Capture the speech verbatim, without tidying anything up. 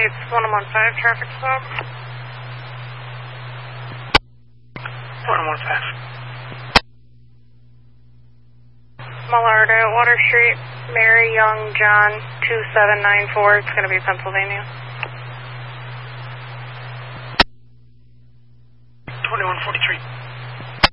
States one one five traffic stop. one one five. Mallardo, Water Street, Mary Young John two seven nine four. It's going to be Pennsylvania. twenty-one forty-three.